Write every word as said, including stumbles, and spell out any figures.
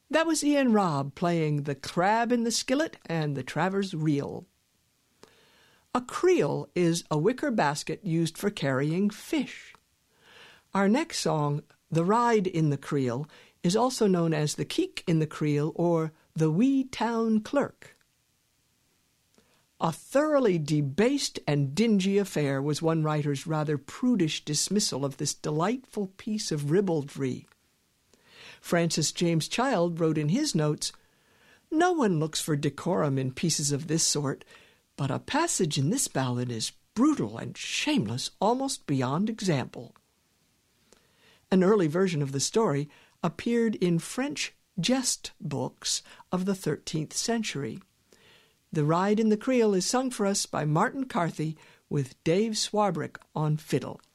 That was Ian Robb playing The Crab in the Skillet and The Travers Reel. A creel is a wicker basket used for carrying fish. Our next song, The Ride in the Creel, is also known as The Keek in the Creel or The Wee Town Clerk. A thoroughly debased and dingy affair was one writer's rather prudish dismissal of this delightful piece of ribaldry. Francis James Child wrote in his notes, "No one looks for decorum in pieces of this sort, but a passage in this ballad is brutal and shameless almost beyond example." An early version of the story appeared in French jest books of the thirteenth century. The Ride in the Creel is sung for us by Martin Carthy with Dave Swarbrick on fiddle.